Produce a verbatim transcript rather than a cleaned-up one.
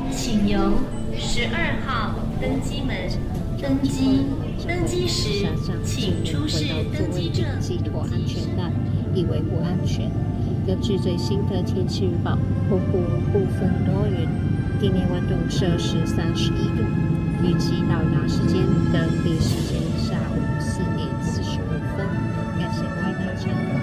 请由十二号登机门登机。登机时，请出示登机证。 系妥安全带，以维护安全。根据最新的天气预报，澎湖部分多云，地面温度摄氏三十一度，预计到达时间的第时间下午四点四十五分。感谢各位搭乘。